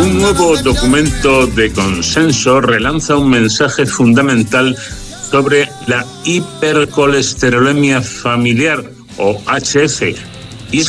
Un nuevo documento de consenso relanza un mensaje fundamental sobre la hipercolesterolemia familiar, o HF,